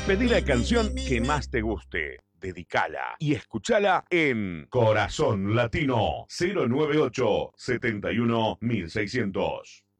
Pedí la canción que más te guste, dedicala y escúchala en Corazón Latino 098 71 1600.